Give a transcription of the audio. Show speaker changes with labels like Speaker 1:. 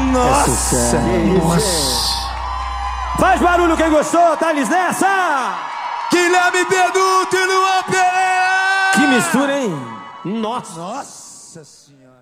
Speaker 1: Nossa!
Speaker 2: Faz barulho quem gostou, Thales nessa!
Speaker 1: Guilherme Beduto e Luan Pereira!
Speaker 2: Que mistura, hein?
Speaker 1: Nossa Senhora!